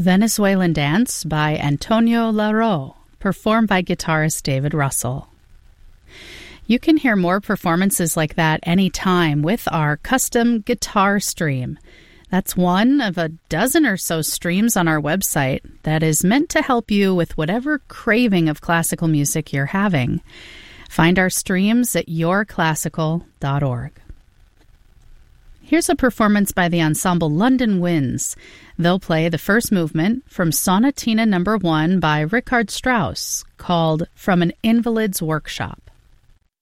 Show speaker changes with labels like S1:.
S1: Venezuelan Dance by Antonio Laro, performed by guitarist David Russell. You can hear more performances like that anytime with our custom guitar stream. That's one of a dozen or so streams on our website that is meant to help you with whatever craving of classical music you're having. Find our streams at yourclassical.org. Here's a performance by the ensemble London Winds. They'll play the first movement from Sonatina No. 1 by Richard Strauss, called From an Invalid's Workshop.